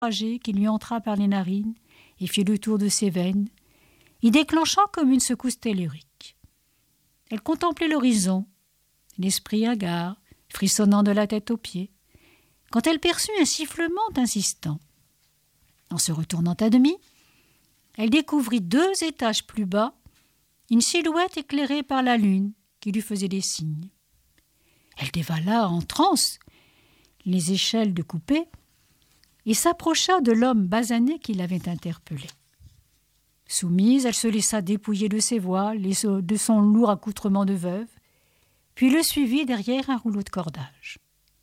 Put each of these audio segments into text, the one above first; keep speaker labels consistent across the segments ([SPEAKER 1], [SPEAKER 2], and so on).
[SPEAKER 1] qui lui entra par les narines et fit le tour de ses veines, y déclenchant comme une secousse tellurique. Elle contemplait l'horizon, l'esprit hagard, frissonnant de la tête aux pieds, quand elle perçut un sifflement insistant. En se retournant à demi, elle découvrit 2 étages plus bas une silhouette éclairée par la lune qui lui faisait des signes. Elle dévala en transe les échelles de coupé et s'approcha de l'homme basané qui l'avait interpellée. Soumise, elle se laissa dépouiller de ses voiles et de son lourd accoutrement de veuve, puis le suivit derrière un rouleau de cordage.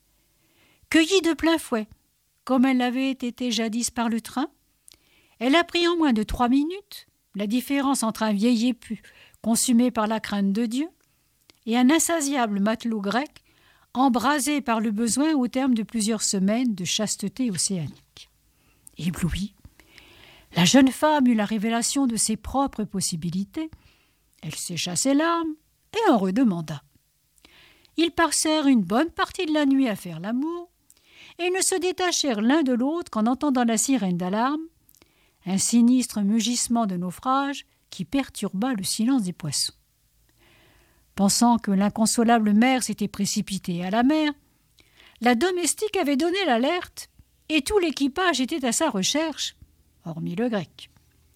[SPEAKER 1] Cueillie de plein fouet, comme elle l'avait été jadis par le train, elle apprit en moins de 3 minutes la différence entre un vieil épu consumé par la crainte de Dieu et un insatiable matelot grec embrasé par le besoin au terme de plusieurs semaines de chasteté océanique. Éblouie, la jeune femme eut la révélation de ses propres possibilités. Elle sécha ses larmes et en redemanda. Ils passèrent une bonne partie de la nuit à faire l'amour et ne se détachèrent l'un de l'autre qu'en entendant la sirène d'alarme, un sinistre mugissement de naufrage qui perturba le silence des poissons. Pensant que l'inconsolable mère s'était précipitée à la mer, la domestique avait donné l'alerte et tout l'équipage était à sa recherche, hormis le grec.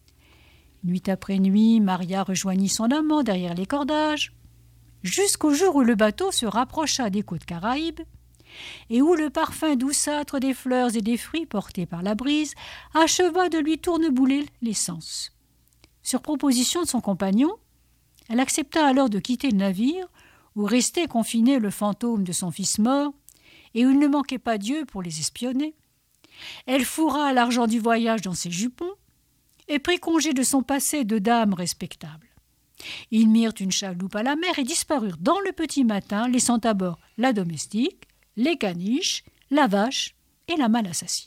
[SPEAKER 1] Nuit après nuit, Maria rejoignit son amant derrière les cordages, jusqu'au jour où le bateau se rapprocha des côtes Caraïbes et où le parfum douceâtre des fleurs et des fruits portés par la brise acheva de lui tournebouler les sens. Sur proposition de son compagnon, elle accepta alors de quitter le navire où restait confiné le fantôme de son fils mort et où il ne manquait pas Dieu pour les espionner. Elle fourra l'argent du voyage dans ses jupons et prit congé de son passé de dame respectable. Ils mirent une chaloupe à la mer et disparurent dans le petit matin, laissant à bord la domestique, les caniches, la vache et la malle assassine.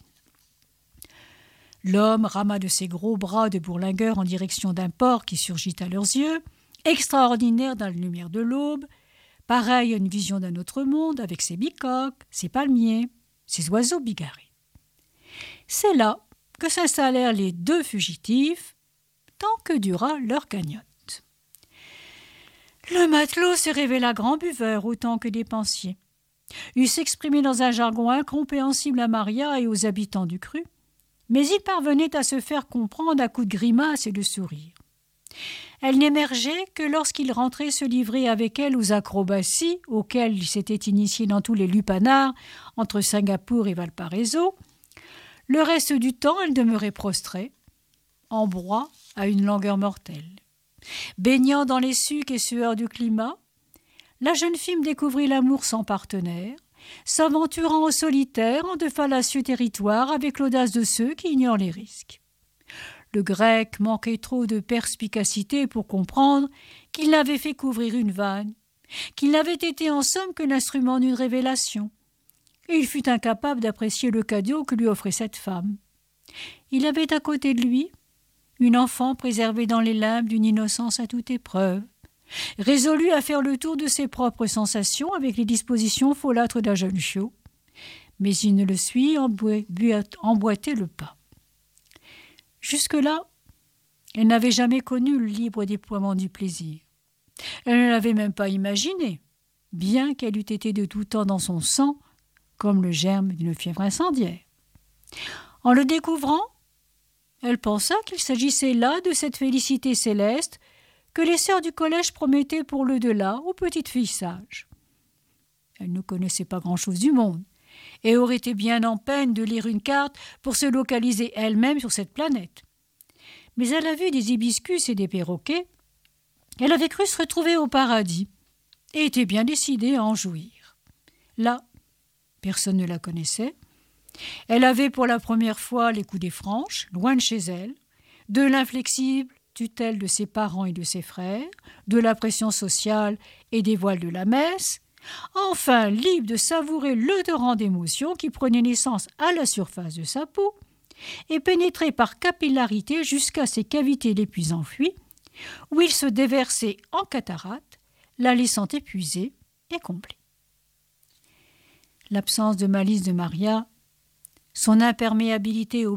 [SPEAKER 1] L'homme rama de ses gros bras de bourlingueur en direction d'un port qui surgit à leurs yeux, extraordinaire dans la lumière de l'aube, pareil à une vision d'un autre monde, avec ses bicoques, ses palmiers, ses oiseaux bigarrés. C'est là que s'installèrent les 2 fugitifs, tant que dura leur cagnotte. Le matelot se révéla grand buveur autant que dépensier. Il s'exprimait dans un jargon incompréhensible à Maria et aux habitants du cru, mais il parvenait à se faire comprendre à coups de grimaces et de sourires. Elle n'émergeait que lorsqu'il rentrait se livrer avec elle aux acrobaties auxquelles il s'était initié dans tous les lupanars entre Singapour et Valparaiso. Le reste du temps, elle demeurait prostrée, en proie à une langueur mortelle. Baignant dans les sucs et sueurs du climat, la jeune fille découvrit l'amour sans partenaire, s'aventurant au solitaire en de fallacieux territoires avec l'audace de ceux qui ignorent les risques. Le grec manquait trop de perspicacité pour comprendre qu'il n'avait fait qu'ouvrir une vanne, qu'il n'avait été en somme que l'instrument d'une révélation. Et il fut incapable d'apprécier le cadeau que lui offrait cette femme. Il avait à côté de lui une enfant préservée dans les limbes d'une innocence à toute épreuve, résolu à faire le tour de ses propres sensations avec les dispositions folâtres d'un jeune chiot, mais il ne le suit emboîter le pas. Jusque-là, elle n'avait jamais connu le libre déploiement du plaisir. Elle ne l'avait même pas imaginé, bien qu'elle eût été de tout temps dans son sang, comme le germe d'une fièvre incendiaire. En le découvrant, elle pensa qu'il s'agissait là de cette félicité céleste que les sœurs du collège promettaient pour l'au-delà aux petites filles sages. Elle ne connaissait pas grand-chose du monde et aurait été bien en peine de lire une carte pour se localiser elle-même sur cette planète. Mais à la vue des hibiscus et des perroquets, elle avait cru se retrouver au paradis et était bien décidée à en jouir. Là, personne ne la connaissait. Elle avait pour la première fois les coudées franches, loin de chez elle, de l'inflexible tutelle de ses parents et de ses frères, de la pression sociale et des voiles de la messe, enfin libre de savourer le torrent d'émotions qui prenait naissance à la surface de sa peau et pénétrait par capillarité jusqu'à ses cavités les plus enfouies, où il se déversait en cataracte, la laissant épuisée et comblée. L'absence de malice de Maria son imperméabilité